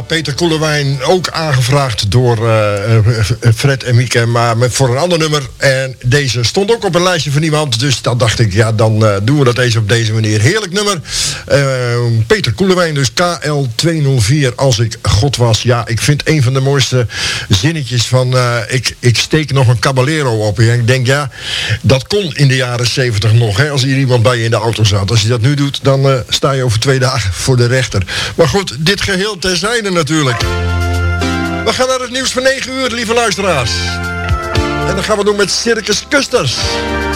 Peter Koelewijn, ook aangevraagd door Fred en Mieke, maar voor een ander nummer. En deze stond ook op een lijstje van iemand, dus dan dacht ik, ja, dan doen we dat eens op deze manier. Heerlijk nummer. Peter Koelewijn, dus KL204, als ik God was. Ja, ik vind een van de mooiste zinnetjes van, ik steek nog een Caballero op. En ik denk, ja, dat kon in de jaren 70 nog, hè, als hier iemand bij je in de auto zat. Als je dat nu doet, dan sta je over 2 dagen voor de rechter. Maar goed, dit geheel terzijde natuurlijk. We gaan naar het nieuws van 9 uur, lieve luisteraars. En dan gaan we doen met Circus Custers.